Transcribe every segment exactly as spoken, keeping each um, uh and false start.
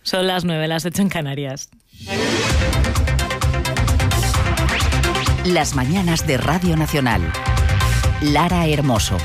Son las nueve, las ocho en Canarias. Las mañanas de Radio Nacional. Lara Hermoso.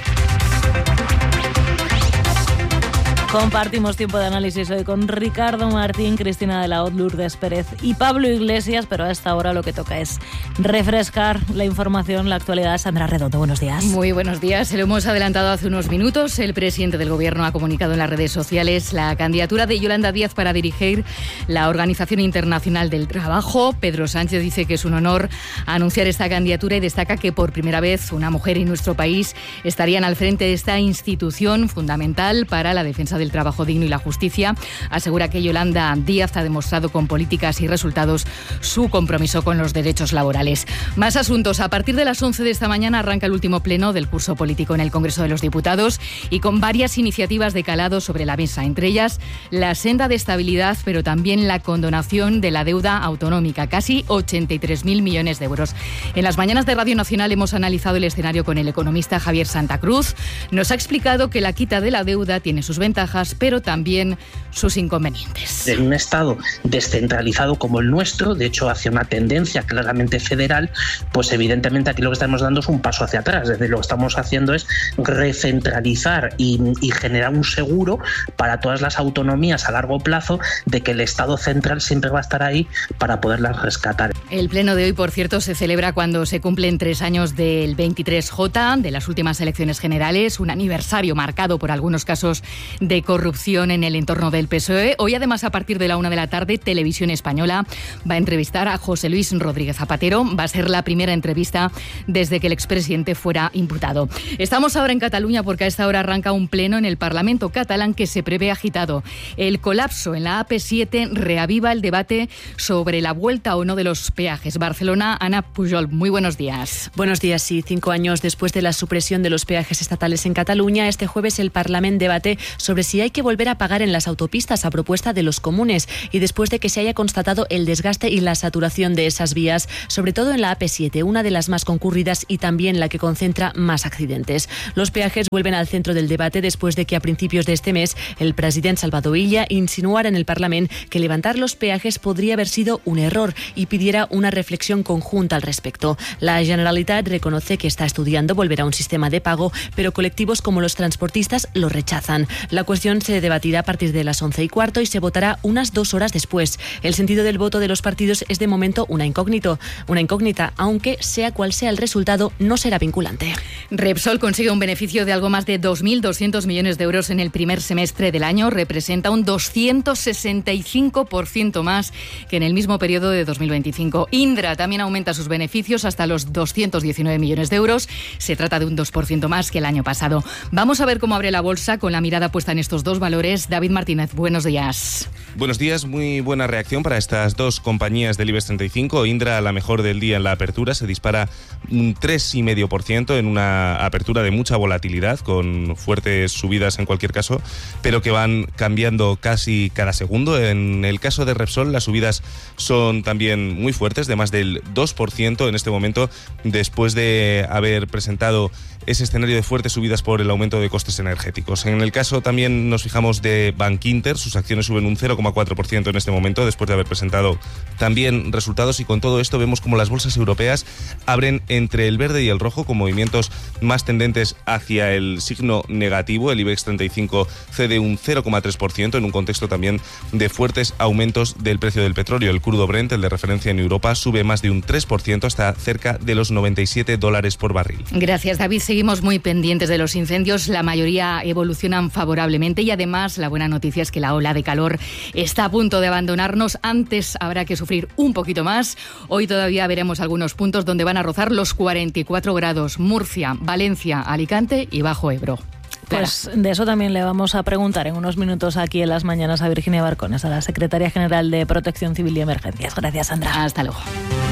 Compartimos tiempo de análisis hoy con Ricardo Martín, Cristina de la Hoz, Lourdes Pérez y Pablo Iglesias, pero a esta hora lo que toca es refrescar la información, la actualidad. Sandra Redondo, buenos días. Muy buenos días. Se lo hemos adelantado hace unos minutos. El presidente del Gobierno ha comunicado en las redes sociales la candidatura de Yolanda Díaz para dirigir la Organización Internacional del Trabajo. Pedro Sánchez dice que es un honor anunciar esta candidatura y destaca que por primera vez una mujer en nuestro país estarían al frente de esta institución fundamental para la defensa del trabajo digno y la justicia. Asegura que Yolanda Díaz ha demostrado con políticas y resultados su compromiso con los derechos laborales. Más asuntos. A partir de las once de esta mañana arranca el último pleno del curso político en el Congreso de los Diputados y con varias iniciativas de calado sobre la mesa, entre ellas la senda de estabilidad, pero también la condonación de la deuda autonómica, casi ochenta y tres mil millones de euros. En las mañanas de Radio Nacional hemos analizado el escenario con el economista Javier Santa Cruz. Nos ha explicado que la quita de la deuda tiene sus ventajas, pero también sus inconvenientes. En un Estado descentralizado como el nuestro, de hecho hacia una tendencia claramente federal, pues evidentemente aquí lo que estamos dando es un paso hacia atrás. Es decir, lo que estamos haciendo es recentralizar y, y generar un seguro para todas las autonomías a largo plazo de que el Estado central siempre va a estar ahí para poderlas rescatar. El pleno de hoy, por cierto, se celebra cuando se cumplen tres años del veintitrés J, de las últimas elecciones generales, un aniversario marcado por algunos casos de corrupción en el entorno del P S O E. Hoy, además, a partir de la una de la tarde, Televisión Española va a entrevistar a José Luis Rodríguez Zapatero. Va a ser la primera entrevista desde que el expresidente fuera imputado. Estamos ahora en Cataluña porque a esta hora arranca un pleno en el Parlamento catalán que se prevé agitado. El colapso en la A P siete reaviva el debate sobre la vuelta o no de los peajes. Barcelona, Ana Pujol, muy buenos días. Buenos días, sí. Cinco años después de la supresión de los peajes estatales en Cataluña, este jueves el Parlamento debate sobre si hay que volver a pagar en las autopistas a propuesta de los comunes y después de que se haya constatado el desgaste y la saturación de esas vías, sobre todo en la A P siete, una de las más concurridas y también la que concentra más accidentes. Los peajes vuelven al centro del debate después de que a principios de este mes el presidente Salvador Illa insinuara en el Parlamento que levantar los peajes podría haber sido un error y pidiera una reflexión conjunta al respecto. La Generalitat reconoce que está estudiando volver a un sistema de pago, pero colectivos como los transportistas lo rechazan. La cuestión se debatirá a partir de las once y cuarto y se votará unas dos horas después. El sentido del voto de los partidos es de momento una incógnito, una incógnita, aunque sea cual sea el resultado, no será vinculante. Repsol consigue un beneficio de algo más de dos mil doscientos millones de euros en el primer semestre del año. Representa un doscientos sesenta y cinco por ciento más que en el mismo periodo de dos mil veinticinco. Indra también aumenta sus beneficios hasta los doscientos diecinueve millones de euros. Se trata de un dos por ciento más que el año pasado. Vamos a ver cómo abre la bolsa con la mirada puesta en estos dos valores. David Martínez, buenos días. Buenos días, muy buena reacción para estas dos compañías del IBEX treinta y cinco. Indra, la mejor del día en la apertura, se dispara un tres coma cinco por ciento en una apertura de mucha volatilidad, con fuertes subidas en cualquier caso, pero que van cambiando casi cada segundo. En el caso de Repsol, las subidas son también muy fuertes, de más del dos por ciento en este momento, después de haber presentado ese escenario de fuertes subidas por el aumento de costes energéticos. En el caso también nos fijamos de Bankinter, sus acciones suben un cero coma cuatro por ciento en este momento después de haber presentado también resultados, y con todo esto vemos como las bolsas europeas abren entre el verde y el rojo con movimientos más tendentes hacia el signo negativo. El IBEX treinta y cinco cede un cero coma tres por ciento en un contexto también de fuertes aumentos del precio del petróleo. El crudo Brent, el de referencia en Europa, sube más de un tres por ciento hasta cerca de los noventa y siete dólares por barril. Gracias, David. Seguimos muy pendientes de los incendios. La mayoría evolucionan favorablemente y además la buena noticia es que la ola de calor está a punto de abandonarnos. Antes habrá que sufrir un poquito más. Hoy todavía veremos algunos puntos donde van a rozar los cuarenta y cuatro grados. Murcia, Valencia, Alicante y Bajo Ebro. Pues de eso también le vamos a preguntar en unos minutos aquí en las mañanas a Virginia Barcones, a la Secretaria General de Protección Civil y Emergencias. Gracias, Sandra. Hasta luego.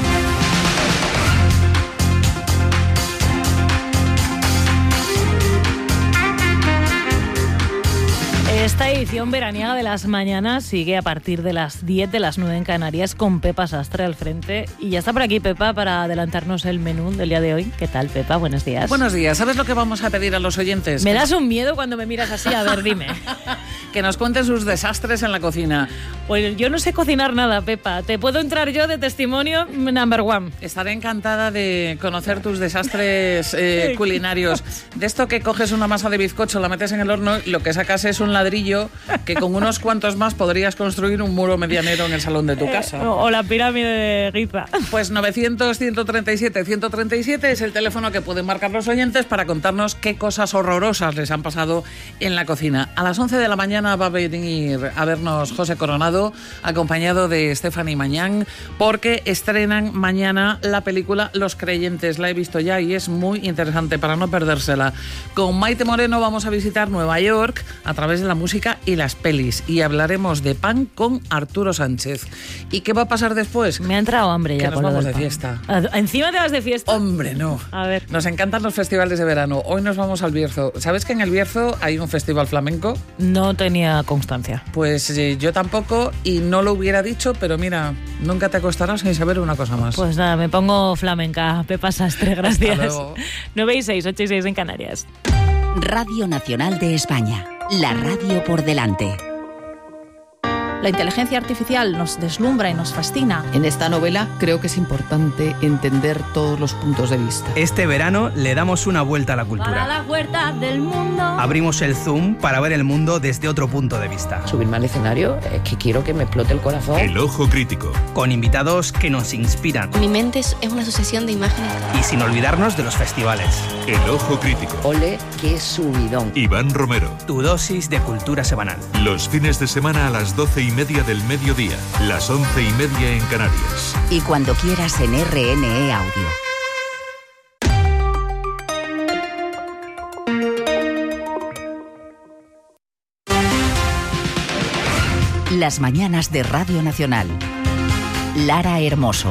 Esta edición veraniega de las mañanas sigue a partir de las diez, de las nueve en Canarias, con Pepa Sastre al frente. Y ya está por aquí Pepa para adelantarnos el menú del día de hoy. ¿Qué tal, Pepa? Buenos días. Buenos días. ¿Sabes lo que vamos a pedir a los oyentes? Me das un miedo cuando me miras así. A ver, dime. Que nos cuenten sus desastres en la cocina. Pues yo no sé cocinar nada, Pepa. Te puedo entrar yo de testimonio number one. Estaré encantada de conocer tus desastres eh, culinarios. De esto que coges una masa de bizcocho, la metes en el horno y lo que sacas es un ladrillo que con unos cuantos más podrías construir un muro medianero en el salón de tu casa. Eh, o la pirámide de Giza. Pues novecientos, ciento treinta y siete, ciento treinta y siete es el teléfono que pueden marcar los oyentes para contarnos qué cosas horrorosas les han pasado en la cocina. A las once de la mañana va a venir a vernos José Coronado, acompañado de Stephanie Mañán, porque estrenan mañana la película Los Creyentes. La he visto ya y es muy interesante para no perdérsela. Con Maite Moreno vamos a visitar Nueva York a través de la música y las pelis y hablaremos de pan con Arturo Sánchez. ¿Y qué va a pasar después? Me ha entrado hambre ya. Que nos vamos de fiesta. ¿Encima te vas de fiesta? Hombre, no. A ver. Nos encantan los festivales de verano. Hoy nos vamos al Bierzo. ¿Sabes que en el Bierzo hay un festival flamenco? No tenía constancia. Pues eh, yo tampoco y no lo hubiera dicho, pero mira, nunca te acostarás sin saber una cosa más. Pues nada, me pongo flamenca. Pepa Sastre, gracias. Hasta luego. nueve y seis, ocho y seis en Canarias. Radio Nacional de España. La radio por delante. La inteligencia artificial nos deslumbra y nos fascina. En esta novela creo que es importante entender todos los puntos de vista. Este verano le damos una vuelta a la cultura. Para la vuelta del mundo. Abrimos el zoom para ver el mundo desde otro punto de vista. Subirme al escenario es que quiero que me explote el corazón. El ojo crítico. Con invitados que nos inspiran. Mi mente es una sucesión de imágenes. Y sin olvidarnos de los festivales. El ojo crítico. Ole, qué subidón. Iván Romero. Tu dosis de cultura semanal. Los fines de semana a las doce y media del mediodía, las once y media en Canarias. Y cuando quieras en R N E Audio. Las mañanas de Radio Nacional. Lara Hermoso.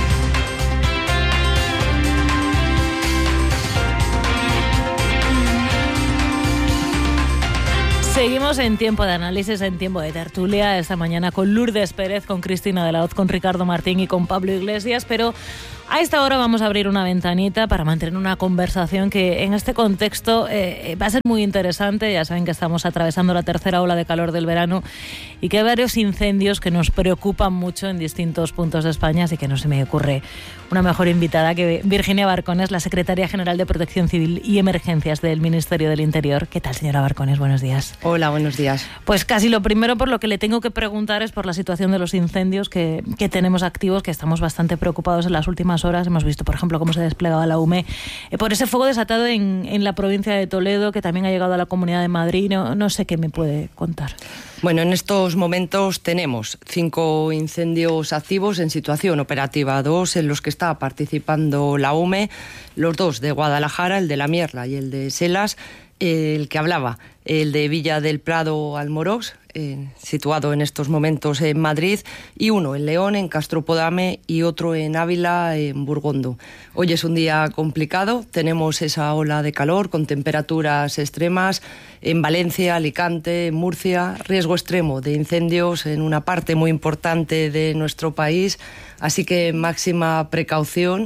Seguimos en tiempo de análisis, en tiempo de tertulia, esta mañana con Lourdes Pérez, con Cristina de la Hoz, con Ricardo Martín y con Pablo Iglesias, pero a esta hora vamos a abrir una ventanita para mantener una conversación que en este contexto eh, va a ser muy interesante. Ya saben que estamos atravesando la tercera ola de calor del verano y que hay varios incendios que nos preocupan mucho en distintos puntos de España, así que no se me ocurre una mejor invitada que Virginia Barcones, la secretaria general de Protección Civil y Emergencias del Ministerio del Interior. ¿Qué tal, señora Barcones? Buenos días. Hola, buenos días. Pues casi lo primero por lo que le tengo que preguntar es por la situación de los incendios que, que tenemos activos, que estamos bastante preocupados en las últimas horas. Hemos visto, por ejemplo, cómo se desplegaba la U M E eh, por ese fuego desatado en, en la provincia de Toledo, que también ha llegado a la Comunidad de Madrid. No, no sé qué me puede contar. Bueno, en estos momentos tenemos cinco incendios activos en situación operativa, dos en los que está participando la U M E, los dos de Guadalajara, el de La Mierla y el de Selas, el que hablaba, el de Villa del Prado Almorós, eh, situado en estos momentos en Madrid, y uno en León, en Castropodame, y otro en Ávila, en Burgondo. Hoy es un día complicado, tenemos esa ola de calor con temperaturas extremas en Valencia, Alicante, en Murcia, riesgo extremo de incendios en una parte muy importante de nuestro país, así que máxima precaución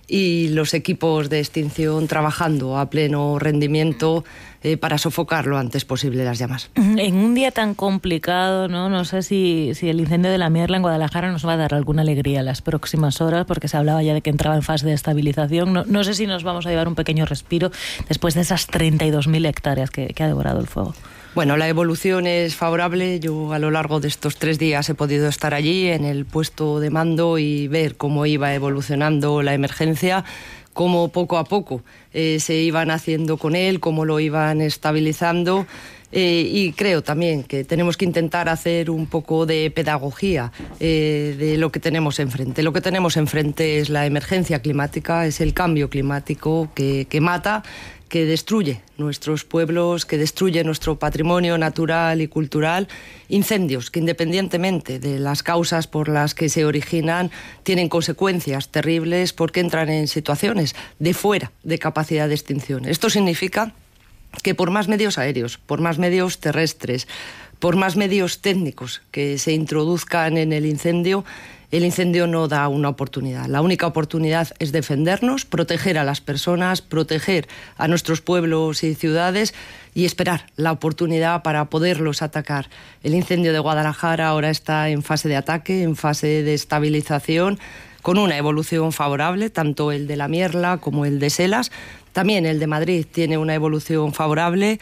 y los equipos de extinción trabajando a pleno rendimiento eh, para sofocar lo antes posible las llamas. En un día tan complicado, no, no sé si, si el incendio de La Mierla en Guadalajara nos va a dar alguna alegría en las próximas horas, porque se hablaba ya de que entraba en fase de estabilización. No, no sé si nos vamos a llevar un pequeño respiro después de esas treinta y dos mil hectáreas que, que ha devorado el fuego. Bueno, la evolución es favorable. Yo a lo largo de estos tres días he podido estar allí en el puesto de mando y ver cómo iba evolucionando la emergencia, cómo poco a poco eh, se iban haciendo con él, cómo lo iban estabilizando. Eh, y creo también que tenemos que intentar hacer un poco de pedagogía eh, de lo que tenemos enfrente. Lo que tenemos enfrente es la emergencia climática, es el cambio climático que, que mata, que destruye nuestros pueblos, que destruye nuestro patrimonio natural y cultural, incendios que independientemente de las causas por las que se originan, tienen consecuencias terribles porque entran en situaciones de fuera de capacidad de extinción. Esto significa que por más medios aéreos, por más medios terrestres, por más medios técnicos que se introduzcan en el incendio, el incendio no da una oportunidad. La única oportunidad es defendernos, proteger a las personas, proteger a nuestros pueblos y ciudades y esperar la oportunidad para poderlos atacar. El incendio de Guadalajara ahora está en fase de ataque, en fase de estabilización, con una evolución favorable, tanto el de la Mierla como el de Selas. También el de Madrid tiene una evolución favorable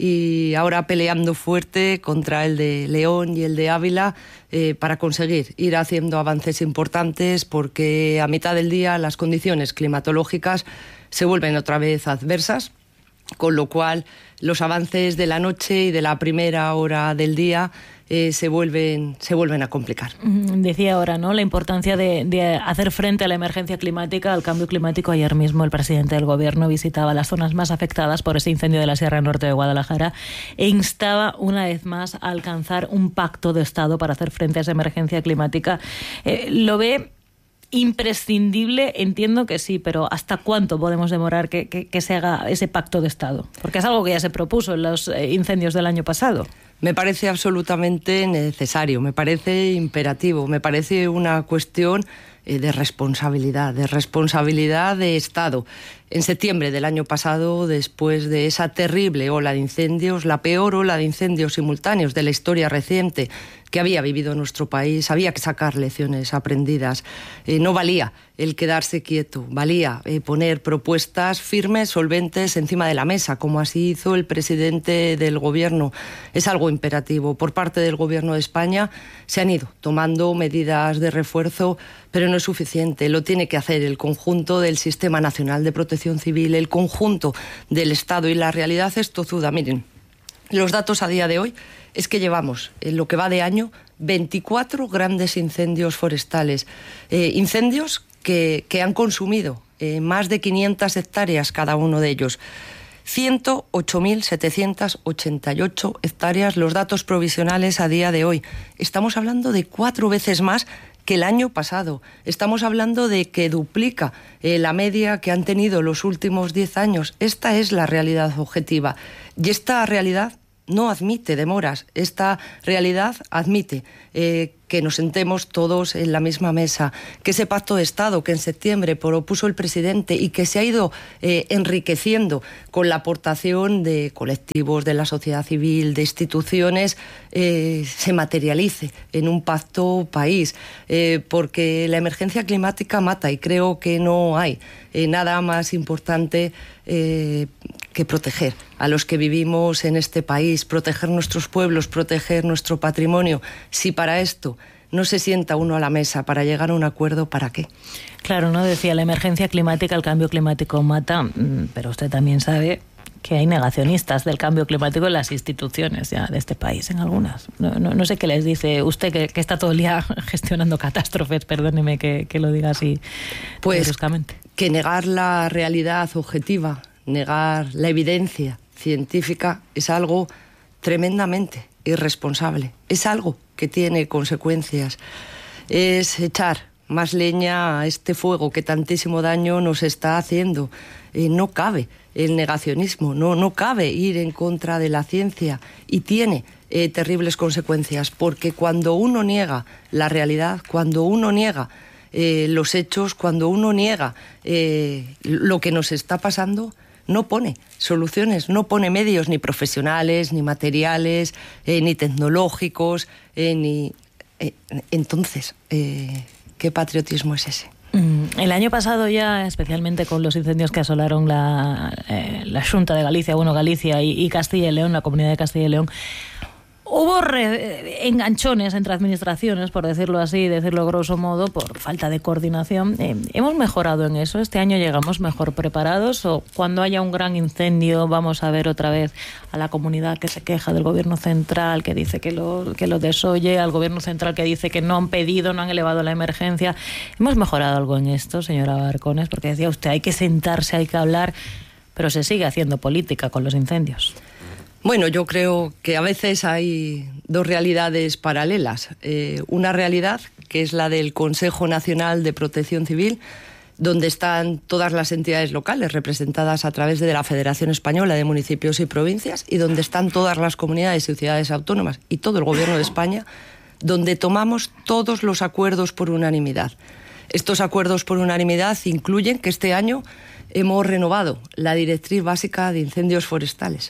y ahora peleando fuerte contra el de León y el de Ávila eh, para conseguir ir haciendo avances importantes, porque a mitad del día las condiciones climatológicas se vuelven otra vez adversas, con lo cual los avances de la noche y de la primera hora del día eh, se vuelven, se vuelven a complicar. Decía ahora, ¿no?, la importancia de, de hacer frente a la emergencia climática, al cambio climático. Ayer mismo el presidente del Gobierno visitaba las zonas más afectadas por ese incendio de la Sierra Norte de Guadalajara e instaba una vez más a alcanzar un pacto de Estado para hacer frente a esa emergencia climática. Eh, ¿Lo ve imprescindible? Entiendo que sí, pero ¿hasta cuánto podemos demorar que, que, que se haga ese pacto de Estado? Porque es algo que ya se propuso en los incendios del año pasado. Me parece absolutamente necesario, me parece imperativo, me parece una cuestión de responsabilidad, de responsabilidad de Estado. En septiembre del año pasado, después de esa terrible ola de incendios, la peor ola de incendios simultáneos de la historia reciente que había vivido nuestro país, había que sacar lecciones aprendidas. Eh, no valía el quedarse quieto, valía eh, poner propuestas firmes, solventes encima de la mesa, como así hizo el presidente del Gobierno. Es algo imperativo. Por parte del Gobierno de España se han ido tomando medidas de refuerzo, pero no es suficiente. Lo tiene que hacer el conjunto del Sistema Nacional de Protección Civil, el conjunto del Estado, y la realidad es tozuda. Miren, los datos a día de hoy es que llevamos, en lo que va de año, veinticuatro grandes incendios forestales. Eh, incendios que, que han consumido eh, más de quinientas hectáreas cada uno de ellos. ciento ocho mil setecientas ochenta y ocho hectáreas, los datos provisionales a día de hoy. Estamos hablando de cuatro veces más que el año pasado. Estamos hablando de que duplica eh, la media que han tenido los últimos diez años. Esta es la realidad objetiva. Y esta realidad no admite demoras. Esta realidad admite eh, que nos sentemos todos en la misma mesa, que ese pacto de Estado que en septiembre propuso el presidente y que se ha ido eh, enriqueciendo con la aportación de colectivos, de la sociedad civil, de instituciones, eh, se materialice en un pacto país, eh, porque la emergencia climática mata y creo que no hay eh, nada más importante eh, que proteger a los que vivimos en este país, proteger nuestros pueblos, proteger nuestro patrimonio. Si para esto no se sienta uno a la mesa para llegar a un acuerdo, ¿para qué? Claro, no decía, la emergencia climática, el cambio climático mata, pero usted también sabe que hay negacionistas del cambio climático en las instituciones ya de este país, en algunas. No, no, no sé qué les dice usted, que, que está todo el día gestionando catástrofes, perdóneme que, que lo diga así pues, bruscamente. Que negar la realidad objetiva, negar la evidencia científica es algo tremendamente irresponsable. Es algo que tiene consecuencias. Es echar más leña a este fuego que tantísimo daño nos está haciendo. Eh, no cabe el negacionismo, no, no cabe ir en contra de la ciencia, y tiene eh, terribles consecuencias, porque cuando uno niega la realidad, cuando uno niega eh, los hechos, cuando uno niega eh, lo que nos está pasando, no pone soluciones, no pone medios ni profesionales, ni materiales, eh, ni tecnológicos, eh, ni... Eh, entonces, eh, ¿qué patriotismo es ese? El año pasado ya, especialmente con los incendios que asolaron la, eh, la Xunta de Galicia, bueno, Galicia y, y Castilla y León, la Comunidad de Castilla y León, hubo re, enganchones entre administraciones, por decirlo así, decirlo grosso modo, por falta de coordinación. Eh, ¿Hemos mejorado en eso? ¿Este año llegamos mejor preparados? ¿O cuando haya un gran incendio vamos a ver otra vez a la comunidad que se queja del gobierno central, que dice que lo, que lo desoye, al gobierno central que dice que no han pedido, no han elevado la emergencia? ¿Hemos mejorado algo en esto, señora Barcones? Porque decía usted, hay que sentarse, hay que hablar, pero se sigue haciendo política con los incendios. Bueno, yo creo que a veces hay dos realidades paralelas. Eh, una realidad que es la del Consejo Nacional de Protección Civil, donde están todas las entidades locales representadas a través de la Federación Española de Municipios y Provincias, y donde están todas las comunidades y ciudades autónomas y todo el Gobierno de España, donde tomamos todos los acuerdos por unanimidad. Estos acuerdos por unanimidad incluyen que este año hemos renovado la Directriz Básica de Incendios Forestales.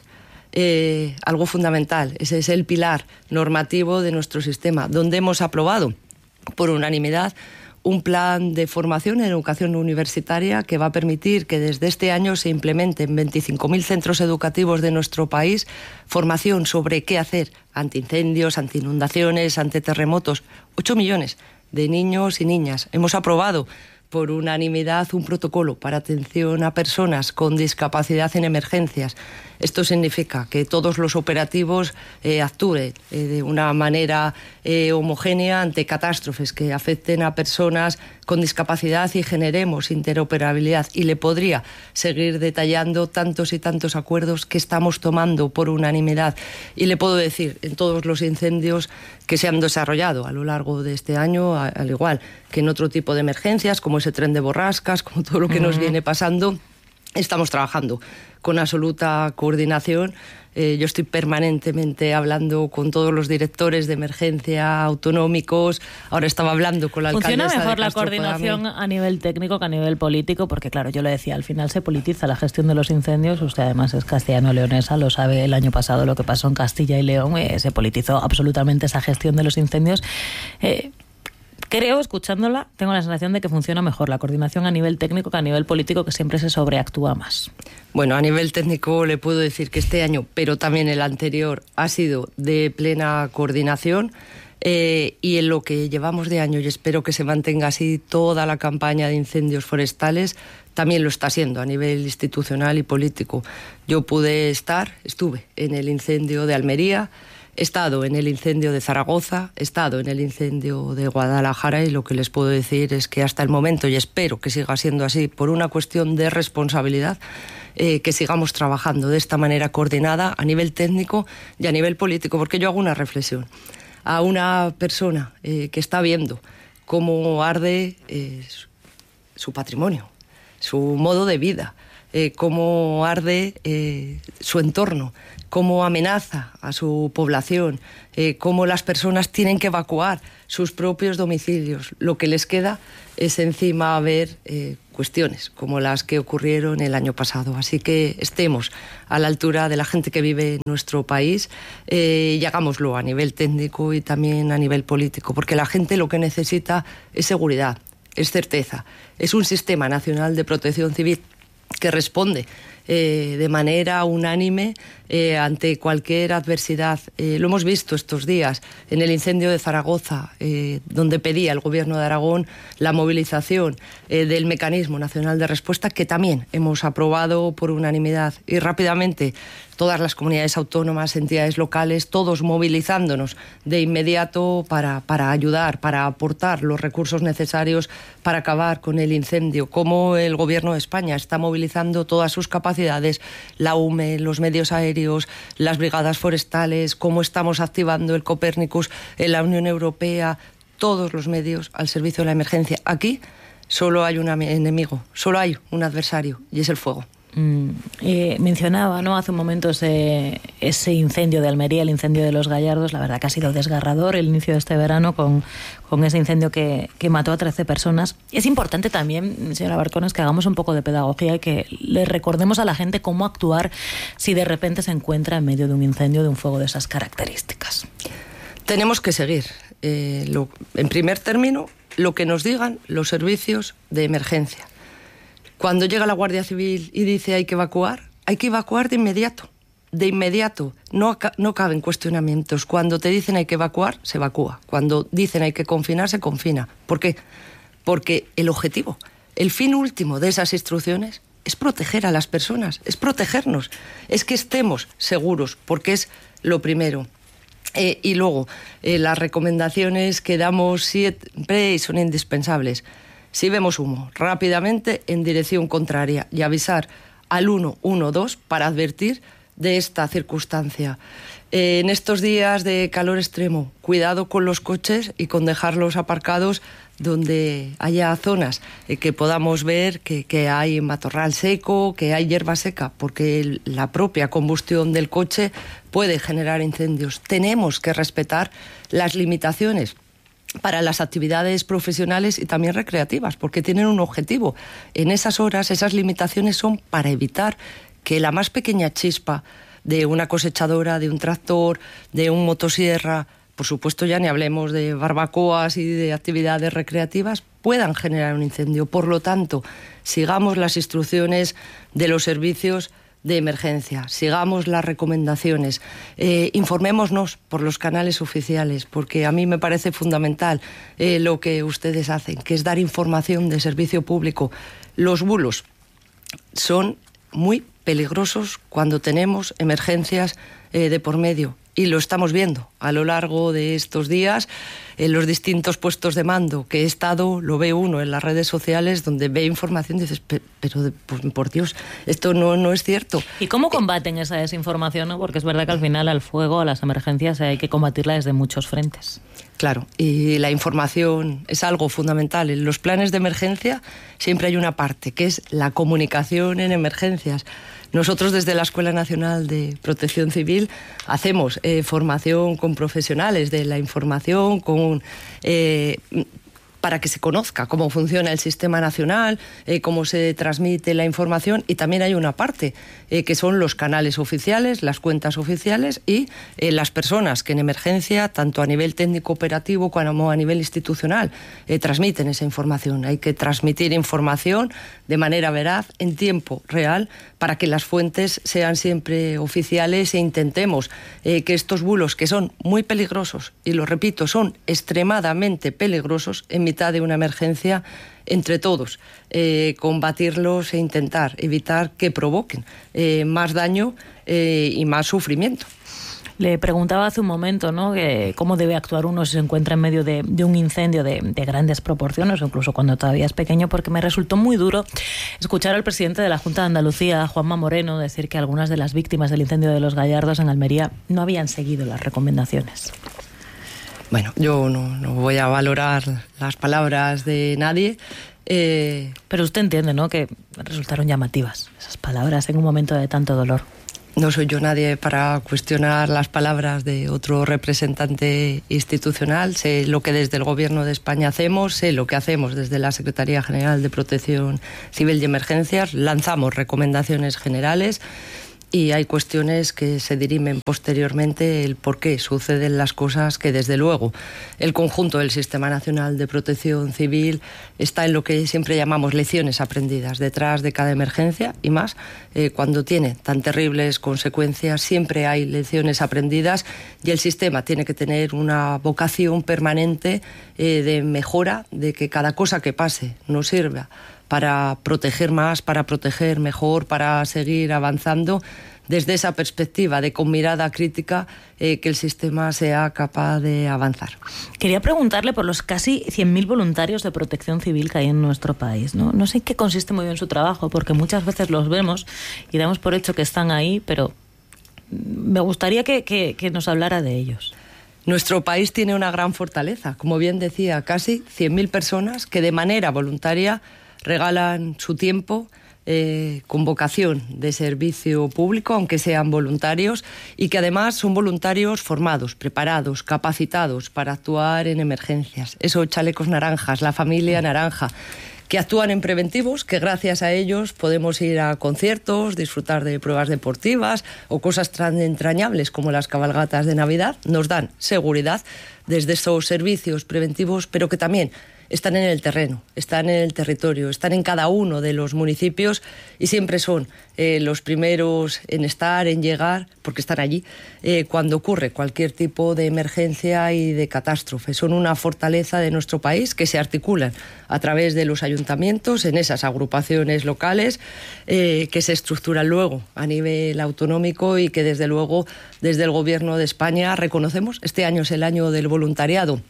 Eh, algo fundamental, ese es el pilar normativo de nuestro sistema, donde hemos aprobado por unanimidad un plan de formación en educación universitaria que va a permitir que desde este año se implemente en veinticinco mil centros educativos de nuestro país formación sobre qué hacer ante incendios, ante inundaciones, ante terremotos. ocho millones de niños y niñas. Hemos aprobado por unanimidad un protocolo para atención a personas con discapacidad en emergencias. Esto significa que todos los operativos eh, actúen eh, de una manera eh, homogénea ante catástrofes que afecten a personas con discapacidad y generemos interoperabilidad. Y le podría seguir detallando tantos y tantos acuerdos que estamos tomando por unanimidad. Y le puedo decir, en todos los incendios que se han desarrollado a lo largo de este año, al igual que en otro tipo de emergencias, como ese tren de borrascas, como todo lo que uh-huh. nos viene pasando, estamos trabajando con absoluta coordinación. Eh, yo estoy permanentemente hablando con todos los directores de emergencia autonómicos. Ahora estaba hablando con la alcaldesa. ¿Funciona mejor de la coordinación a nivel técnico que a nivel político? Porque claro, yo lo decía, al final se politiza la gestión de los incendios. Usted además es castellano-leonesa, lo sabe, el año pasado lo que pasó en Castilla y León, eh, se politizó absolutamente esa gestión de los incendios. Eh, Creo, escuchándola, tengo la sensación de que funciona mejor la coordinación a nivel técnico que a nivel político, que siempre se sobreactúa más. Bueno, a nivel técnico le puedo decir que este año, pero también el anterior, ha sido de plena coordinación. Eh, y en lo que llevamos de año, y espero que se mantenga así toda la campaña de incendios forestales, también lo está siendo a nivel institucional y político. Yo pude estar, estuve en el incendio de Almería, he estado en el incendio de Zaragoza, he estado en el incendio de Guadalajara y lo que les puedo decir es que hasta el momento, y espero que siga siendo así, por una cuestión de responsabilidad, eh, que sigamos trabajando de esta manera coordinada a nivel técnico y a nivel político, porque yo hago una reflexión. A una persona eh, que está viendo cómo arde eh, su, su patrimonio, su modo de vida, eh, cómo arde eh, su entorno, cómo amenaza a su población, eh, cómo las personas tienen que evacuar sus propios domicilios. Lo que les queda es encima ver eh, cuestiones como las que ocurrieron el año pasado. Así que estemos a la altura de la gente que vive en nuestro país eh, y hagámoslo a nivel técnico y también a nivel político, porque la gente lo que necesita es seguridad, es certeza, es un sistema nacional de protección civil que responde eh, de manera unánime eh, ante cualquier adversidad. Eh, lo hemos visto estos días en el incendio de Zaragoza, eh, donde pedía el Gobierno de Aragón la movilización eh, del Mecanismo Nacional de Respuesta, que también hemos aprobado por unanimidad. Y rápidamente todas las comunidades autónomas, entidades locales, todos movilizándonos de inmediato para, para ayudar, para aportar los recursos necesarios para acabar con el incendio. Como el Gobierno de España está movilizando todas sus capacidades, la U M E, los medios aéreos, las brigadas forestales, cómo estamos activando el Copérnicus en la Unión Europea, todos los medios al servicio de la emergencia. Aquí solo hay un enemigo, solo hay un adversario, y es el fuego. Mm, eh, mencionaba, ¿no?, hace un momento ese, ese incendio de Almería, el incendio de Los Gallardos. La verdad que ha sido desgarrador el inicio de este verano con, con ese incendio que, que mató a trece personas. Es importante también, señora Barcones, que hagamos un poco de pedagogía y que le recordemos a la gente cómo actuar si de repente se encuentra en medio de un incendio, de un fuego de esas características. Tenemos que seguir, eh, lo, en primer término, lo que nos digan los servicios de emergencia. Cuando llega la Guardia Civil y dice hay que evacuar, hay que evacuar de inmediato, de inmediato. No, no caben cuestionamientos. Cuando te dicen hay que evacuar, se evacúa. Cuando dicen hay que confinar, se confina. ¿Por qué? Porque el objetivo, el fin último de esas instrucciones es proteger a las personas, es protegernos, es que estemos seguros, porque es lo primero. Eh, y luego, eh, las recomendaciones que damos siempre son indispensables. Si vemos humo, rápidamente en dirección contraria y avisar al uno uno dos para advertir de esta circunstancia. Eh, en estos días de calor extremo, cuidado con los coches y con dejarlos aparcados donde haya zonas eh, que podamos ver que, que hay matorral seco, que hay hierba seca, porque el, la propia combustión del coche puede generar incendios. Tenemos que respetar las limitaciones para las actividades profesionales y también recreativas, porque tienen un objetivo. En esas horas, esas limitaciones son para evitar que la más pequeña chispa de una cosechadora, de un tractor, de un motosierra, por supuesto ya ni hablemos de barbacoas y de actividades recreativas, puedan generar un incendio. Por lo tanto, sigamos las instrucciones de los servicios de emergencia, sigamos las recomendaciones, eh, informémonos por los canales oficiales, porque a mí me parece fundamental eh, lo que ustedes hacen, que es dar información de servicio público. Los bulos son muy peligrosos cuando tenemos emergencias eh, de por medio. Y lo estamos viendo a lo largo de estos días en los distintos puestos de mando que he estado, lo ve uno en las redes sociales donde ve información y dices, pero, pero por, por Dios, esto no, no es cierto. ¿Y cómo combaten esa desinformación, no? Porque es verdad que al final al fuego, a las emergencias, hay que combatirla desde muchos frentes. Claro, y la información es algo fundamental. En los planes de emergencia siempre hay una parte que es la comunicación en emergencias. Nosotros desde la Escuela Nacional de Protección Civil hacemos eh, formación con profesionales de la información, con eh, para que se conozca cómo funciona el sistema nacional, eh, cómo se transmite la información, y también hay una parte eh, que son los canales oficiales, las cuentas oficiales y eh, las personas que en emergencia, tanto a nivel técnico operativo como a nivel institucional, eh, transmiten esa información. Hay que transmitir información de manera veraz, en tiempo real, para que las fuentes sean siempre oficiales e intentemos eh, que estos bulos, que son muy peligrosos, y lo repito, son extremadamente peligrosos en mitad de una emergencia, entre todos, eh, combatirlos e intentar evitar que provoquen eh, más daño eh, y más sufrimiento. Le preguntaba hace un momento, ¿no?, que cómo debe actuar uno si se encuentra en medio de, de un incendio de, de grandes proporciones, o incluso cuando todavía es pequeño, porque me resultó muy duro escuchar al presidente de la Junta de Andalucía, Juanma Moreno, decir que algunas de las víctimas del incendio de Los Gallardos en Almería no habían seguido las recomendaciones. Bueno, yo no, no voy a valorar las palabras de nadie. Eh... Pero usted entiende, ¿no?, que resultaron llamativas esas palabras en un momento de tanto dolor. No soy yo nadie para cuestionar las palabras de otro representante institucional. Sé lo que desde el Gobierno de España hacemos, sé lo que hacemos desde la Secretaría General de Protección Civil y Emergencias. Lanzamos recomendaciones generales y hay cuestiones que se dirimen posteriormente el por qué suceden las cosas, que desde luego el conjunto del Sistema Nacional de Protección Civil está en lo que siempre llamamos lecciones aprendidas. Detrás de cada emergencia, y más eh, cuando tiene tan terribles consecuencias, siempre hay lecciones aprendidas, y el sistema tiene que tener una vocación permanente eh, de mejora, de que cada cosa que pase nos sirva para proteger más, para proteger mejor, para seguir avanzando desde esa perspectiva de con mirada crítica eh, que el sistema sea capaz de avanzar. Quería preguntarle por los casi cien mil voluntarios de protección civil que hay en nuestro país, ¿no? No sé en qué consiste muy bien su trabajo, porque muchas veces los vemos y damos por hecho que están ahí, pero me gustaría que, que, que nos hablara de ellos. Nuestro país tiene una gran fortaleza, como bien decía, casi cien mil personas que de manera voluntaria regalan su tiempo eh, con vocación de servicio público, aunque sean voluntarios, y que además son voluntarios formados, preparados, capacitados para actuar en emergencias. Esos chalecos naranjas, la familia naranja, que actúan en preventivos, que gracias a ellos podemos ir a conciertos, disfrutar de pruebas deportivas o cosas tan entrañables como las cabalgatas de Navidad. Nos dan seguridad desde esos servicios preventivos, pero que también están en el terreno, están en el territorio, están en cada uno de los municipios y siempre son eh, los primeros en estar, en llegar, porque están allí, eh, cuando ocurre cualquier tipo de emergencia y de catástrofe. Son una fortaleza de nuestro país que se articulan a través de los ayuntamientos, en esas agrupaciones locales, eh, que se estructuran luego a nivel autonómico y que desde luego desde el Gobierno de España reconocemos. Este año es el año del voluntariado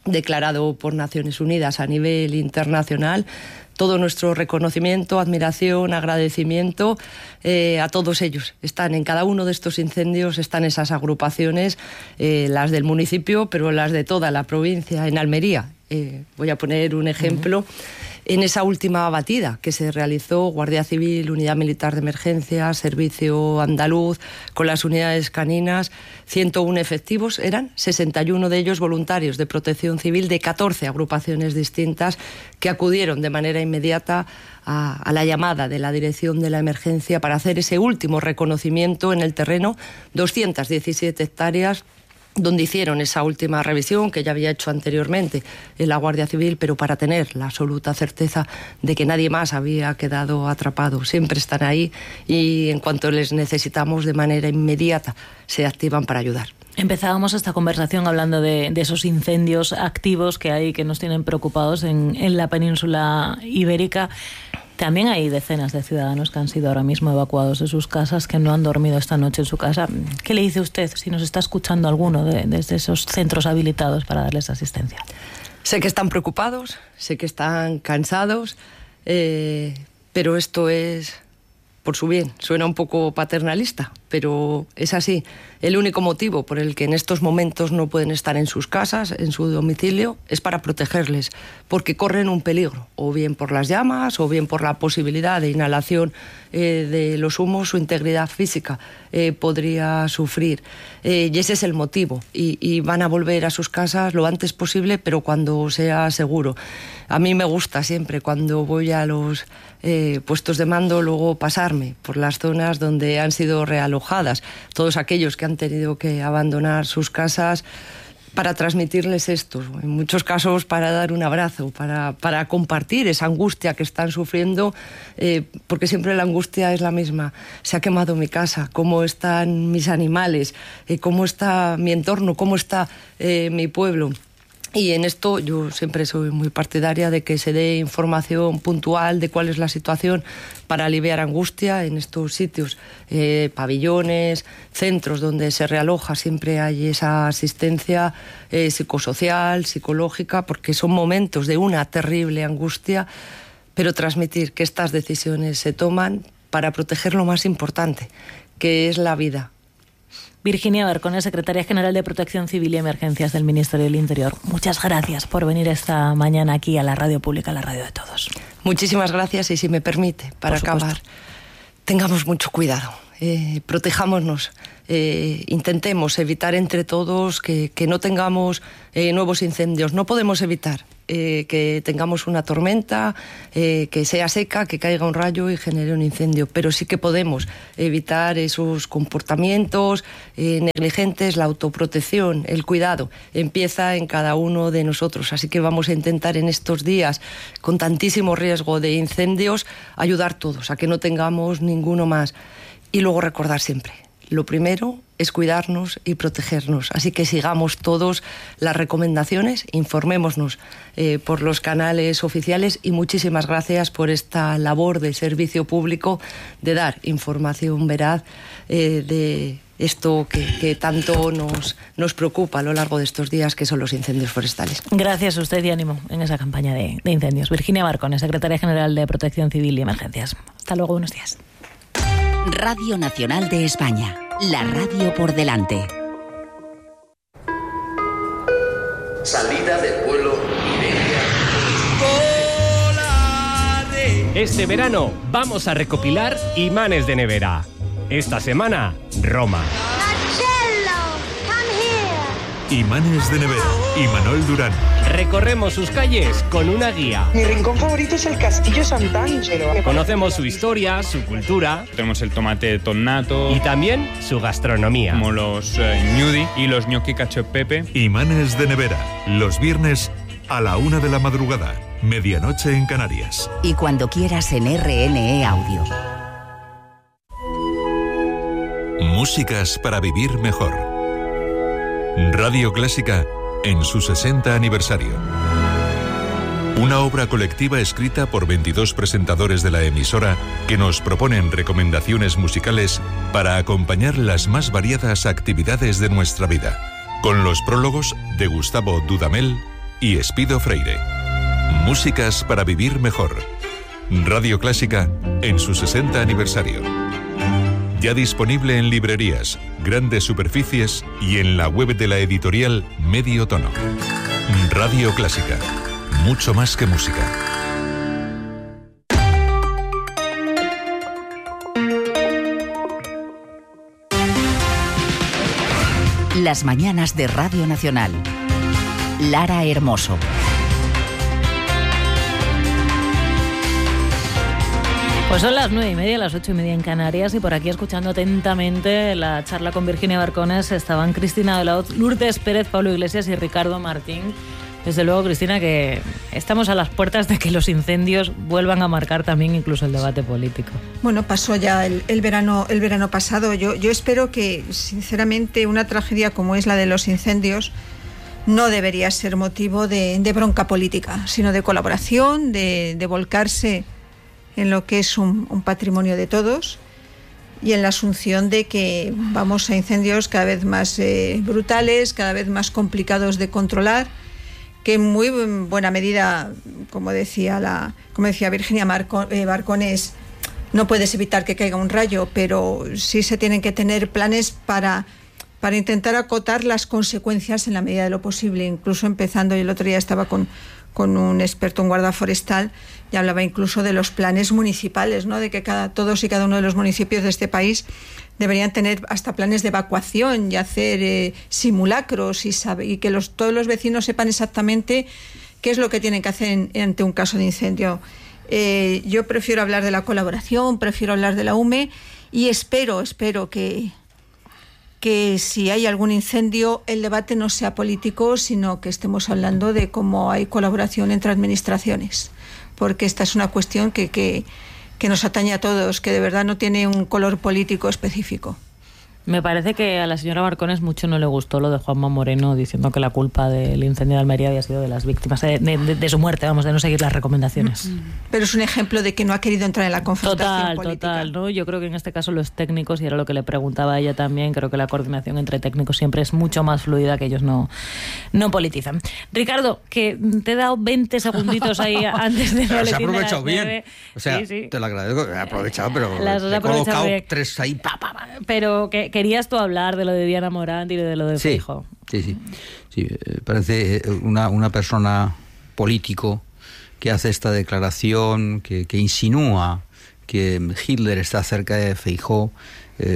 declarado por Naciones Unidas a nivel internacional. Todo nuestro reconocimiento, admiración, agradecimiento eh, a todos ellos. Están en cada uno de estos incendios, están esas agrupaciones, eh, las del municipio, pero las de toda la provincia. En Almería, eh, voy a poner un ejemplo. Uh-huh. En esa última batida que se realizó, Guardia Civil, Unidad Militar de Emergencias, Servicio Andaluz, con las unidades caninas, ciento uno efectivos, eran sesenta y uno de ellos voluntarios de protección civil de catorce agrupaciones distintas que acudieron de manera inmediata a, a la llamada de la Dirección de la Emergencia para hacer ese último reconocimiento en el terreno, doscientas diecisiete hectáreas, donde hicieron esa última revisión que ya había hecho anteriormente en la Guardia Civil, pero para tener la absoluta certeza de que nadie más había quedado atrapado. Siempre están ahí y en cuanto les necesitamos de manera inmediata se activan para ayudar. Empezábamos esta conversación hablando de, de esos incendios activos que hay, que nos tienen preocupados en, en la península ibérica. También hay decenas de ciudadanos que han sido ahora mismo evacuados de sus casas, que no han dormido esta noche en su casa. ¿Qué le dice usted si nos está escuchando alguno de, desde esos centros habilitados para darles asistencia? Sé que están preocupados, sé que están cansados, eh, pero esto es por su bien. Suena un poco paternalista, pero es así. El único motivo por el que en estos momentos no pueden estar en sus casas, en su domicilio, es para protegerles, porque corren un peligro, o bien por las llamas, o bien por la posibilidad de inhalación eh, de los humos, su integridad física eh, podría sufrir. Eh, y ese es el motivo. Y, y van a volver a sus casas lo antes posible, pero cuando sea seguro. A mí me gusta siempre, cuando voy a los eh, puestos de mando, luego pasarme por las zonas donde han sido realojadas, todos aquellos que han tenido que abandonar sus casas, para transmitirles esto, en muchos casos para dar un abrazo, para, para compartir esa angustia que están sufriendo, eh, porque siempre la angustia es la misma. Se ha quemado mi casa, cómo están mis animales, eh, cómo está mi entorno, cómo está eh, mi pueblo. Y en esto yo siempre soy muy partidaria de que se dé información puntual de cuál es la situación para aliviar angustia en estos sitios, eh, pabellones, centros donde se realoja, siempre hay esa asistencia eh, psicosocial, psicológica, porque son momentos de una terrible angustia, pero transmitir que estas decisiones se toman para proteger lo más importante, que es la vida. Virginia Barcone, secretaria general de Protección Civil y Emergencias del Ministerio del Interior. Muchas gracias por venir esta mañana aquí a la radio pública, la radio de todos. Muchísimas gracias y si me permite, para acabar, tengamos mucho cuidado, eh, protejámonos, eh, intentemos evitar entre todos que, que no tengamos eh, nuevos incendios. No podemos evitar eh, que tengamos una tormenta, eh, que sea seca, que caiga un rayo y genere un incendio, pero sí que podemos evitar esos comportamientos eh, negligentes. La autoprotección, el cuidado, empieza en cada uno de nosotros, así que vamos a intentar en estos días, con tantísimo riesgo de incendios, ayudar todos a que no tengamos ninguno más. Y luego recordar siempre, lo primero es cuidarnos y protegernos. Así que sigamos todos las recomendaciones, informémonos eh, por los canales oficiales y muchísimas gracias por esta labor de servicio público de dar información veraz eh, de esto que, que tanto nos, nos preocupa a lo largo de estos días, que son los incendios forestales. Gracias a usted y ánimo en esa campaña de, de incendios. Virginia Barcone, secretaria general de Protección Civil y Emergencias. Hasta luego, buenos días. Radio Nacional de España, la radio por delante. Salida del vuelo Iberia. Este verano vamos a recopilar imanes de nevera. Esta semana, Roma. Imanes de nevera. Imanol Durán. Recorremos sus calles con una guía. Mi rincón favorito es el Castillo Sant'Angelo. Conocemos su historia, su cultura. Tenemos el tomate tonnato. Y también su gastronomía. Como los eh, gnudi y los gnocchi cacio e pepe. Imanes de nevera. Los viernes a la una de la madrugada. Medianoche en Canarias. Y cuando quieras en R N E Audio. Músicas para vivir mejor. Radio Clásica en su sesenta aniversario. Una obra colectiva escrita por veintidós presentadores de la emisora que nos proponen recomendaciones musicales para acompañar las más variadas actividades de nuestra vida. Con los prólogos de Gustavo Dudamel y Espido Freire. Músicas para vivir mejor. Radio Clásica en su sesenta aniversario. Ya disponible en librerías, grandes superficies y en la web de la editorial Medio Tono. Radio Clásica. Mucho más que música. Las mañanas de Radio Nacional. Lara Hermoso. Pues son las nueve y media, las ocho y media en Canarias, y por aquí, escuchando atentamente la charla con Virginia Barcones, estaban Cristina de la Hoz, Lourdes Pérez, Pablo Iglesias y Ricardo Martín. Desde luego, Cristina, que estamos a las puertas de que los incendios vuelvan a marcar también incluso el debate político. Bueno, pasó ya el, el verano el verano pasado. Yo, yo espero que, sinceramente, una tragedia como es la de los incendios no debería ser motivo de, de bronca política, sino de colaboración, de, de volcarse en lo que es un, un patrimonio de todos y en la asunción de que vamos a incendios cada vez más eh, brutales, cada vez más complicados de controlar, que en muy buena medida, como decía la como decía Virginia Marco, eh, Barcones, no puedes evitar que caiga un rayo, pero sí se tienen que tener planes para, para intentar acotar las consecuencias en la medida de lo posible, incluso empezando, y el otro día estaba con, con un experto en guarda forestal, y hablaba incluso de los planes municipales, ¿no? De que cada, todos y cada uno de los municipios de este país deberían tener hasta planes de evacuación y hacer eh, simulacros y, sabe, y que los, todos los vecinos sepan exactamente qué es lo que tienen que hacer en, ante un caso de incendio. Eh, yo prefiero hablar de la colaboración, prefiero hablar de la U M E y espero, espero que, que si hay algún incendio el debate no sea político, sino que estemos hablando de cómo hay colaboración entre administraciones, porque esta es una cuestión que, que, que nos atañe a todos, que de verdad no tiene un color político específico. Me parece que a la señora Barcones mucho no le gustó lo de Juanma Moreno, diciendo que la culpa del incendio de Almería había sido de las víctimas, de, de, de su muerte, vamos, de no seguir las recomendaciones. Pero es un ejemplo de que no ha querido entrar en la confrontación total, política. Total, ¿no? Yo creo que en este caso los técnicos, y era lo que le preguntaba a ella también, creo que la coordinación entre técnicos siempre es mucho más fluida, que ellos no, no politizan. Ricardo, que te he dado veinte segunditos ahí antes de pero la se ha aprovechado bien. O sea, sí, sí. te lo agradezco, he aprovechado, pero Las he colocado bien. tres ahí, pa, pa, pa. Pero que querías tú hablar de lo de Diana Morant y de lo de sí, Feijóo. Sí, sí, sí. Parece una, una persona político que hace esta declaración, que, que insinúa que Hitler está cerca de Feijóo. Eh,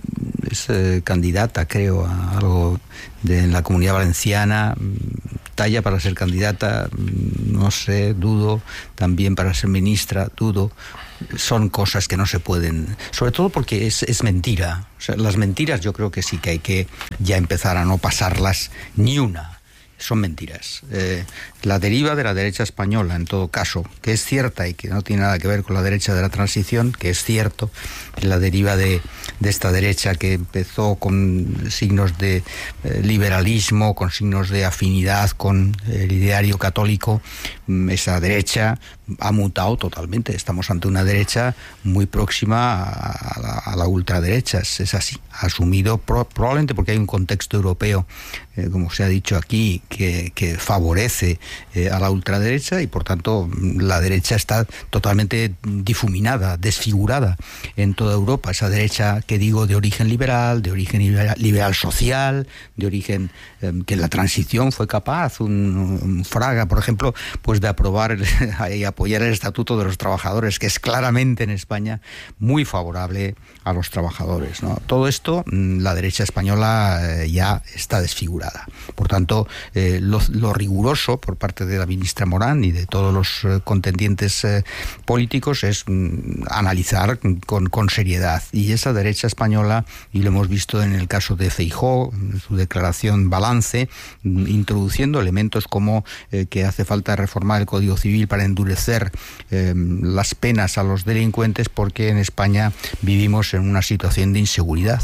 es eh, candidata, creo, a algo de en la Comunidad Valenciana, talla para ser candidata, no sé, dudo, también para ser ministra, dudo. Son cosas que no se pueden, sobre todo porque es, es mentira. O sea, las mentiras yo creo que sí que hay que ya empezar a no pasarlas ni una. Son mentiras. Eh, la deriva de la derecha española, en todo caso, que es cierta y que no tiene nada que ver con la derecha de la transición, que es cierto, la deriva de, de esta derecha que empezó con signos de eh, liberalismo, con signos de afinidad con el ideario católico, esa derecha ha mutado totalmente. Estamos ante una derecha muy próxima a, a, la, a la ultraderecha, es así. Ha asumido, pro, probablemente porque hay un contexto europeo, eh, como se ha dicho aquí, que, que favorece eh, a la ultraderecha, y por tanto la derecha está totalmente difuminada, desfigurada en toda Europa. Esa derecha que digo de origen liberal, de origen liberal, liberal social, de origen eh, que en la transición fue capaz, un, un Fraga, por ejemplo, pues de aprobar el, y apoyar el Estatuto de los Trabajadores, que es claramente en España muy favorable a los trabajadores, ¿no? Todo esto, la derecha española eh, ya está desfigurada. Por tanto, eh, lo, lo riguroso por parte de la ministra Morant y de todos los eh, contendientes eh, políticos es mm, analizar con, con seriedad. Y esa derecha española, y lo hemos visto en el caso de Feijóo, en su declaración balance, mm, introduciendo elementos como eh, que hace falta reformar el Código Civil para endurecer eh, las penas a los delincuentes, porque en España vivimos en una situación de inseguridad.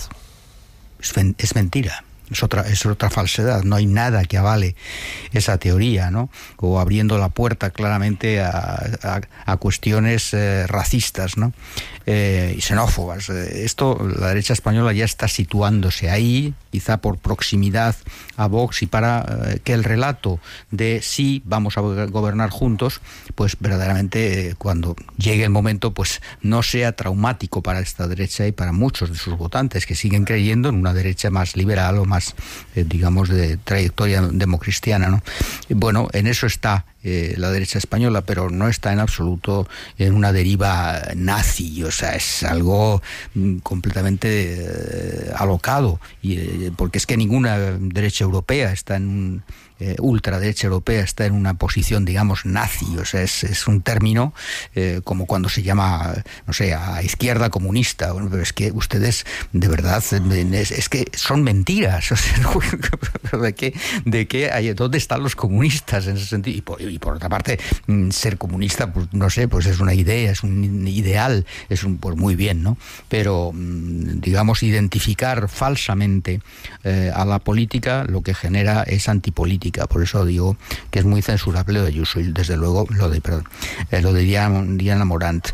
Es, es mentira. Es otra, es otra falsedad. No hay nada que avale esa teoría, ¿no? O abriendo la puerta claramente a, a, a cuestiones eh, racistas, ¿no? Eh, y xenófobas. Esto, la derecha española ya está situándose ahí, quizá por proximidad a Vox y para eh, que el relato de sí, vamos a gobernar juntos, pues verdaderamente eh, cuando llegue el momento, pues no sea traumático para esta derecha y para muchos de sus votantes que siguen creyendo en una derecha más liberal o más, eh, digamos, de trayectoria democristiana, ¿no? Bueno, en eso está eh, la derecha española, pero no está en absoluto en una deriva nazi, o sea, es algo mm, completamente eh, alocado, y, eh, porque es que ninguna derecha europea está en un... Eh, ultraderecha europea está en una posición, digamos, nazi, o sea, es, es un término eh, como cuando se llama, no sé, a izquierda comunista. Bueno, pero es que ustedes, de verdad, es, es que son mentiras. O sea, ¿de qué, de qué hay, dónde están los comunistas en ese sentido? Y por, y por otra parte, ser comunista, pues no sé, pues es una idea, es un ideal, es un, pues muy bien, ¿no? Pero, digamos, identificar falsamente eh, a la política lo que genera es antipolítica. Por eso digo que es muy censurable lo de Ayuso y desde luego lo de, perdón, eh, lo de Diana, Diana Morant.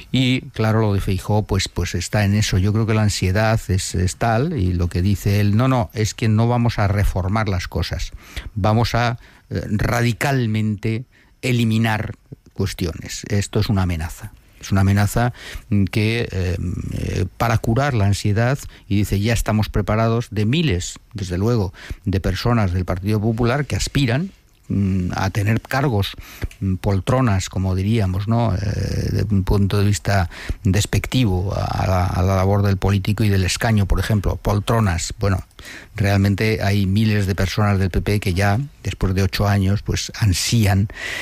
Y claro, lo de Feijóo pues, pues está en eso. Yo creo que la ansiedad es, es tal, y lo que dice él, no, no, es que no vamos a reformar las cosas, vamos a eh, radicalmente eliminar cuestiones. Esto es una amenaza. Es una amenaza que eh, eh, para curar la ansiedad, y dice, ya estamos preparados, de miles, desde luego, de personas del Partido Popular que aspiran mm, a tener cargos, mm, poltronas, como diríamos, ¿no? Eh, desde un punto de vista despectivo a la, a la labor del político y del escaño, por ejemplo, poltronas. Bueno, realmente hay miles de personas del P P que ya, después de ocho años, pues ansían,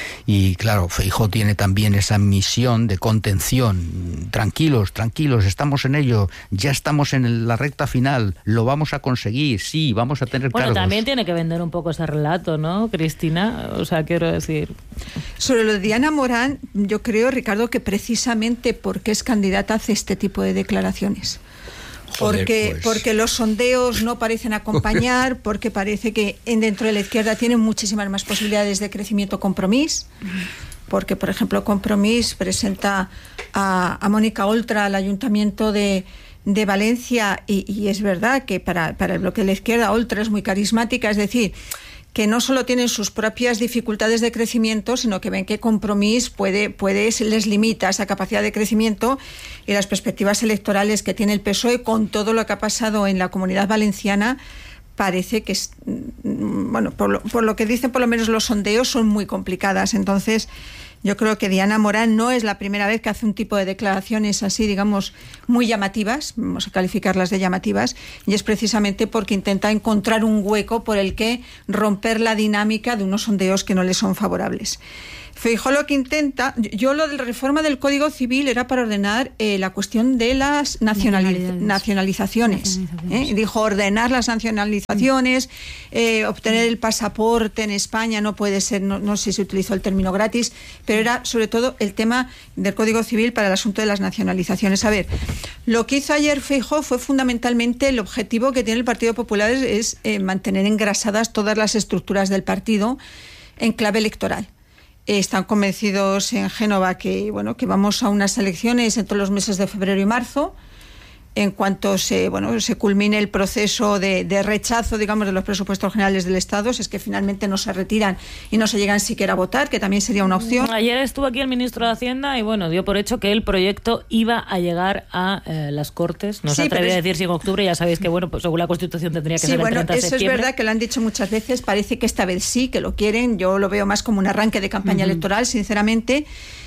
y claro, Feijóo tiene también esa misión de contención. Tranquilos, tranquilos, estamos en ello, ya estamos en la recta final, lo vamos a conseguir, sí, vamos a tener bueno, cargos. También tiene que vender un poco ese relato, ¿no, Cristina? O sea, quiero decir... Sobre lo de Diana Morant, yo creo, Ricardo, que precisamente porque es candidata hace este tipo de declaraciones. Porque, Joder, pues. porque los sondeos no parecen acompañar, porque parece que dentro de la izquierda tienen muchísimas más posibilidades de crecimiento Compromís, porque, por ejemplo, Compromís presenta a, a Mónica Oltra al Ayuntamiento de, de Valencia, y, y es verdad que para, para el bloque de la izquierda Oltra es muy carismática, es decir, que no solo tienen sus propias dificultades de crecimiento, sino que ven que Compromís puede, puede, les limita esa capacidad de crecimiento, y las perspectivas electorales que tiene el P S O E con todo lo que ha pasado en la Comunidad Valenciana parece que, es, bueno, por lo, por lo que dicen por lo menos los sondeos, son muy complicadas. Entonces, yo creo que Diana Morant no es la primera vez que hace un tipo de declaraciones así, digamos, muy llamativas, vamos a calificarlas de llamativas, y es precisamente porque intenta encontrar un hueco por el que romper la dinámica de unos sondeos que no le son favorables. Feijóo lo que intenta, yo lo de la reforma del Código Civil era para ordenar eh, la cuestión de las nacionaliz- nacionalizaciones. ¿eh? Dijo ordenar las nacionalizaciones, eh, obtener el pasaporte en España no puede ser, no, no sé si se utilizó el término gratis, pero era sobre todo el tema del Código Civil para el asunto de las nacionalizaciones. A ver, lo que hizo ayer Feijóo fue fundamentalmente el objetivo que tiene el Partido Popular es, es eh, mantener engrasadas todas las estructuras del partido en clave electoral. Están convencidos en Génova que, bueno, que vamos a unas elecciones entre los meses de febrero y marzo. En cuanto se, bueno, se culmine el proceso de, de rechazo, digamos, de los presupuestos generales del Estado, si es que finalmente no se retiran y no se llegan siquiera a votar, que también sería una opción. Ayer estuvo aquí el ministro de Hacienda y, bueno, dio por hecho que el proyecto iba a llegar a eh, las Cortes. No sí, se atrevía a decir si en octubre, ya sabéis que, bueno, pues según la Constitución tendría que sí, ser bueno, el treinta de eso septiembre. Es verdad que lo han dicho muchas veces, parece que esta vez sí, que lo quieren. Yo lo veo más como un arranque de campaña uh-huh. electoral, sinceramente.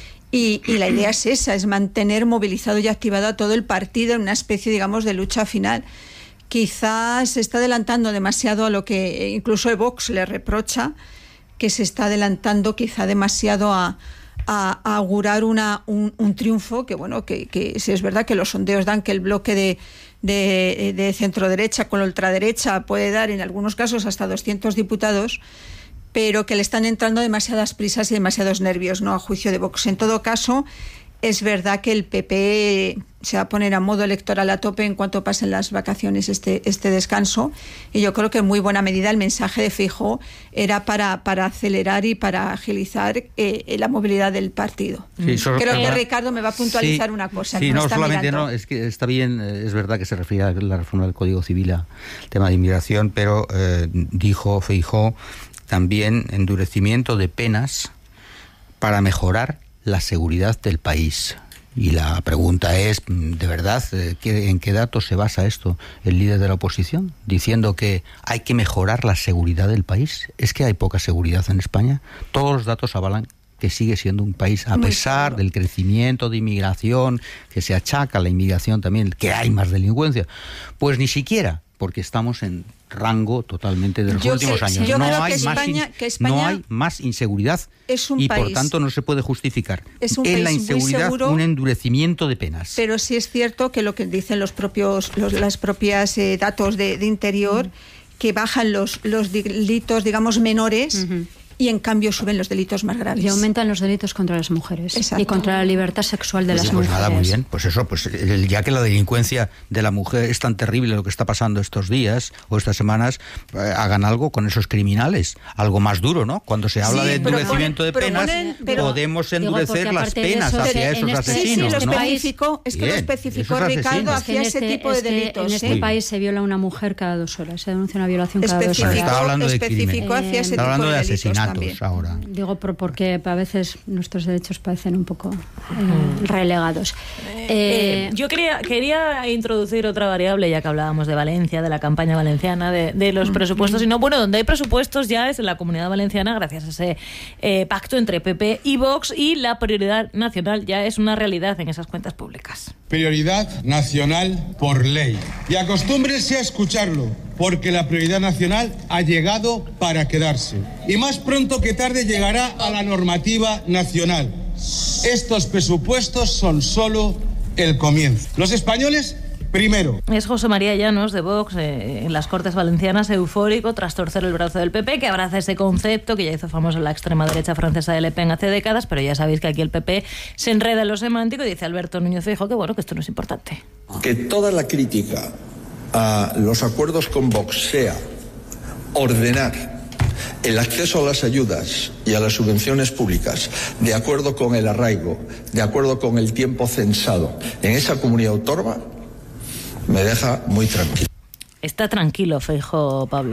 Y, y la idea es esa, es mantener movilizado y activado a todo el partido en una especie, digamos, de lucha final. Quizás se está adelantando demasiado a lo que incluso el Vox le reprocha, que se está adelantando quizá demasiado a, a, a augurar una, un, un triunfo, que bueno, que, que si es verdad que los sondeos dan que el bloque de, de, de centro-derecha con la ultraderecha puede dar en algunos casos hasta doscientos diputados, pero que le están entrando demasiadas prisas y demasiados nervios, ¿no?, a juicio de Vox. En todo caso, Es verdad que el P P se va a poner a modo electoral a tope en cuanto pasen las vacaciones este, este descanso, y yo creo que en muy buena medida el mensaje de Feijóo era para, para acelerar y para agilizar eh, la movilidad del partido. Sí, creo que eh, Ricardo me va a puntualizar sí, una cosa. Sí, que no, está solamente mirando. no, es que está bien, es verdad que se refiere a la reforma del Código Civil al tema de inmigración, pero eh, dijo Feijóo también endurecimiento de penas para mejorar la seguridad del país. Y la pregunta es, ¿de verdad en qué datos se basa esto el líder de la oposición? Diciendo que hay que mejorar la seguridad del país. ¿Es que hay poca seguridad en España? Todos los datos avalan que sigue siendo un país, a pesar del crecimiento de inmigración, que se achaca a la inmigración también, que hay más delincuencia. Pues ni siquiera, porque estamos en rango totalmente de los yo últimos que, años. Yo no, creo hay que más España, in, que España no hay más inseguridad es un y país, por tanto no se puede justificar es un en país la inseguridad seguro, un endurecimiento de penas. Pero sí es cierto que lo que dicen los propios los las propias eh, datos de, de interior, mm. que bajan los, los delitos, digamos, menores, uh-huh. y en cambio suben los delitos más graves. Y aumentan los delitos contra las mujeres. Exacto. Y contra la libertad sexual de pues las pues mujeres. Nada, muy bien. Pues eso, pues el, ya que la delincuencia de la mujer es tan terrible lo que está pasando estos días o estas semanas, eh, hagan algo con esos criminales, algo más duro, ¿no? Cuando se habla sí, de endurecimiento de penas, proponen, pero, podemos endurecer digo, las penas eso, hacia esos este, asesinos, sí, sí, lo ¿no? especificó, es que bien, lo especificó Ricardo hacia es que ese este, tipo de delitos. En este ¿eh? país se viola una mujer cada dos horas, se denuncia una violación cada dos horas. Está hablando de especificó crimen. hacia ese Está tipo hablando de, de delitos asesinatos también. ahora. Digo por, porque a veces nuestros derechos parecen un poco eh, relegados. Eh, eh, yo quería, quería introducir otra variable, ya que hablábamos de Valencia, de la campaña valenciana, de, de los presupuestos, y no, bueno, donde hay presupuestos ya es en la Comunidad Valenciana, gracias a ese eh, pacto entre P P y Vox, y la prioridad nacional ya es una realidad en esas cuentas públicas. Prioridad nacional por ley. Y acostúmbrense a escucharlo, porque la prioridad nacional ha llegado para quedarse. Y más pronto que tarde llegará a la normativa nacional. Estos presupuestos son solo el comienzo. Los españoles, primero. Es José María Llanos, de Vox, eh, en las Cortes Valencianas, eufórico tras torcer el brazo del P P, que abraza ese concepto que ya hizo famoso la extrema derecha francesa de Le Pen hace décadas, pero ya sabéis que aquí el P P se enreda en lo semántico y dice Alberto Núñez Feijóo que bueno, que esto no es importante. Que toda la crítica a los acuerdos con Vox sea ordenar el acceso a las ayudas y a las subvenciones públicas de acuerdo con el arraigo, de acuerdo con el tiempo censado en esa comunidad autónoma, me deja muy tranquilo. Está tranquilo Feijóo, Pablo.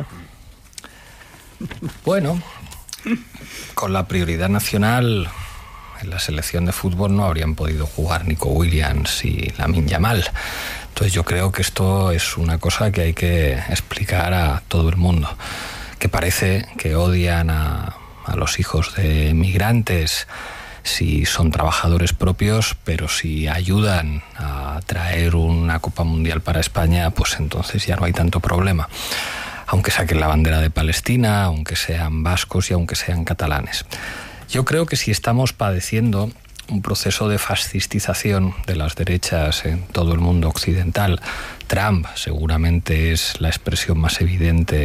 Bueno, con la prioridad nacional en la selección de fútbol no habrían podido jugar Nico Williams y Lamine Yamal. Entonces yo creo que esto es una cosa que hay que explicar a todo el mundo, que parece que odian a, a los hijos de migrantes si son trabajadores propios, pero si ayudan a traer una Copa Mundial para España, pues entonces ya no hay tanto problema. Aunque saquen la bandera de Palestina, aunque sean vascos y aunque sean catalanes. Yo creo que si estamos padeciendo un proceso de fascistización de las derechas en todo el mundo occidental, Trump seguramente es la expresión más evidente